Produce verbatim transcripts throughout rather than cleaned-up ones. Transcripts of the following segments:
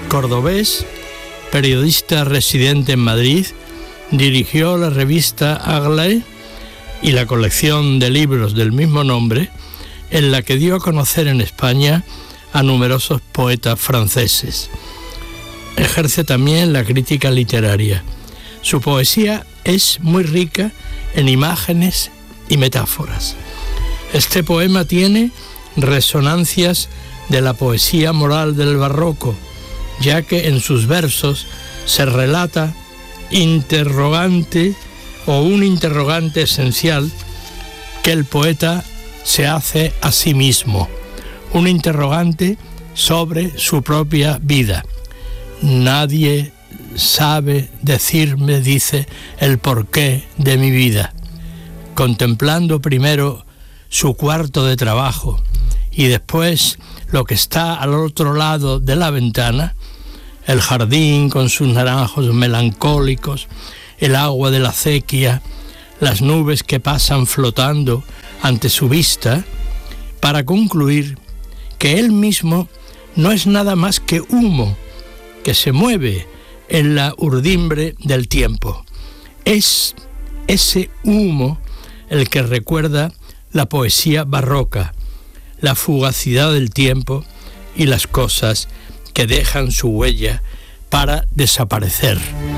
Cordobés, periodista residente en Madrid, dirigió la revista Aglaé y la colección de libros del mismo nombre, en la que dio a conocer en España a numerosos poetas franceses. Ejerce también la crítica literaria. Su poesía es muy rica en imágenes y metáforas. Este poema tiene resonancias de la poesía moral del barroco, ya que en sus versos se relata interrogante o un interrogante esencial que el poeta se hace a sí mismo, un interrogante sobre su propia vida. Nadie sabe decirme, dice, el porqué de mi vida. Contemplando primero su cuarto de trabajo y después lo que está al otro lado de la ventana, el jardín con sus naranjos melancólicos, el agua de la acequia, las nubes que pasan flotando ante su vista, para concluir que él mismo no es nada más que humo que se mueve en la urdimbre del tiempo. Es ese humo el que recuerda la poesía barroca, la fugacidad del tiempo y las cosas que dejan su huella para desaparecer.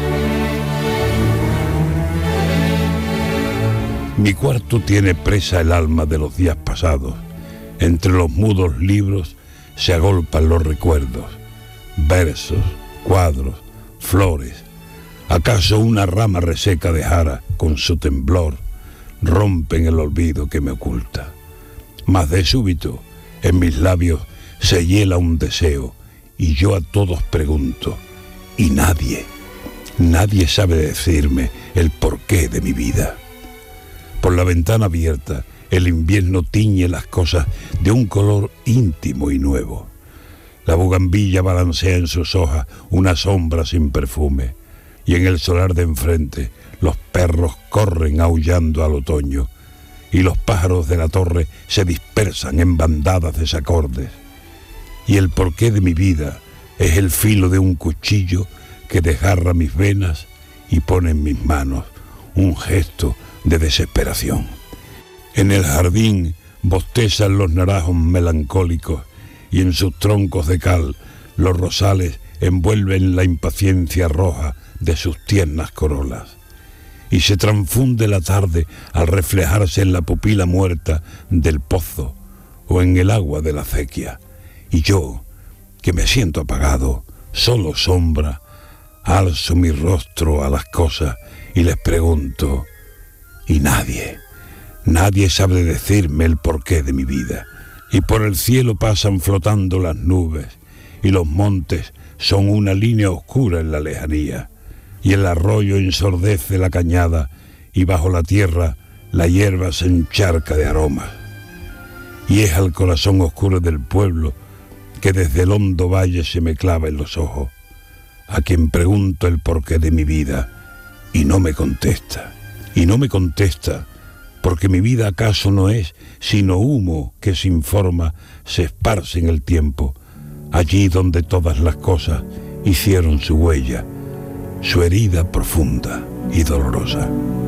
Mi cuarto tiene presa el alma de los días pasados. Entre los mudos libros se agolpan los recuerdos, versos, cuadros, flores. ¿Acaso una rama reseca de jara con su temblor rompen el olvido que me oculta? Mas de súbito en mis labios se hiela un deseo y yo a todos pregunto, y nadie, nadie sabe decirme el porqué de mi vida. Por la ventana abierta el invierno tiñe las cosas de un color íntimo y nuevo. La bugambilla balancea en sus hojas una sombra sin perfume, y en el solar de enfrente los perros corren aullando al otoño, y los pájaros de la torre se dispersan en bandadas desacordes. Y el porqué de mi vida es el filo de un cuchillo que desgarra mis venas y pone en mis manos un gesto de desesperación. En el jardín bostezan los naranjos melancólicos y en sus troncos de cal los rosales envuelven la impaciencia roja de sus tiernas corolas. Y se transfunde la tarde al reflejarse en la pupila muerta del pozo o en el agua de la acequia. Y yo, que me siento apagado, solo sombra, alzo mi rostro a las cosas y les pregunto, y nadie, nadie sabe decirme el porqué de mi vida. Y por el cielo pasan flotando las nubes, y los montes son una línea oscura en la lejanía, y el arroyo ensordece la cañada, y bajo la tierra la hierba se encharca de aromas. Y es al corazón oscuro del pueblo que desde el hondo valle se me clava en los ojos, a quien pregunto el porqué de mi vida, y no me contesta, y no me contesta, porque mi vida acaso no es sino humo que sin forma se esparce en el tiempo, allí donde todas las cosas hicieron su huella, su herida profunda y dolorosa.